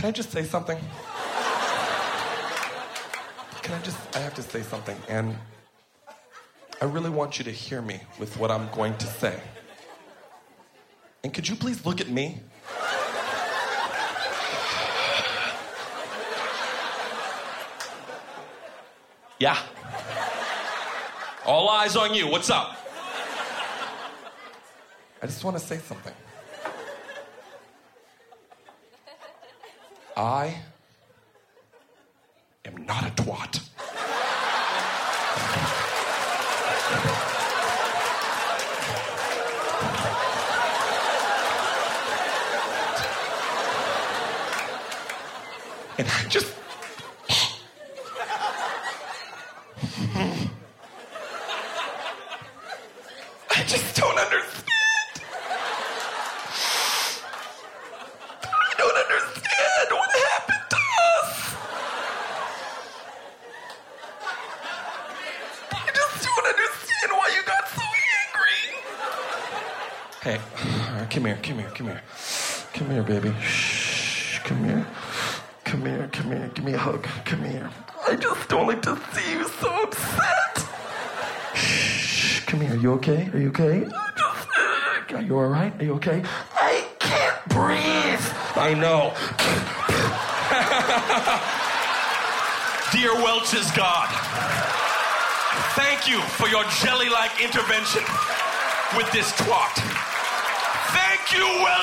Can I just say something? I have to say something, and I really want you to hear me with what I'm going to say. And could you please look at me? Yeah. All eyes on you. What's up? I just want to say something. I am not a twat. And I just... I just don't understand. I don't understand what happened to us. I just don't understand why you got so angry. Hey, come here. Come here, baby. Shh, come here. Come here, give me a hug. Come here. I just don't like to see you so upset. Shh, come here. You okay? Are you okay? Are you all right? Are you okay? I can't breathe. I know. Dear Welch's God, thank you for your jelly-like intervention with this twat. Thank you, Welch.